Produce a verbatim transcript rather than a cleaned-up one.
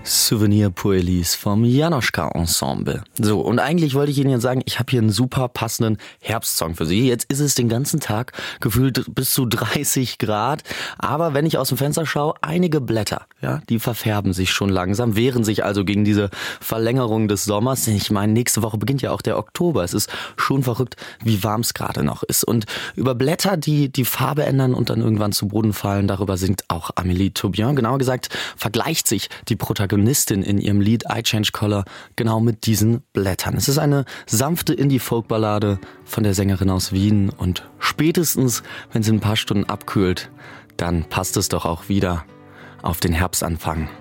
Souvenir pour Elise vom Janoschka Ensemble. So, und eigentlich wollte ich Ihnen jetzt sagen, ich habe hier einen super passenden Herbstsong für Sie. Jetzt ist es den ganzen Tag gefühlt bis zu dreißig Grad. Aber wenn ich aus dem Fenster schaue, einige Blätter, ja, die verfärben sich schon langsam, wehren sich also gegen diese Verlängerung des Sommers. Ich meine, nächste Woche beginnt ja auch der Oktober. Es ist schon verrückt, wie warm es gerade noch ist. Und über Blätter, die die Farbe ändern und dann irgendwann zu Boden fallen, darüber singt auch Amélie Toubion. Genauer gesagt, vergleicht sich die Protagonistin in ihrem Lied I Change Color genau mit diesen Blättern. Es ist eine sanfte Indie-Folk-Ballade von der Sängerin aus Wien und spätestens, wenn sie ein paar Stunden abkühlt, dann passt es doch auch wieder auf den Herbstanfang.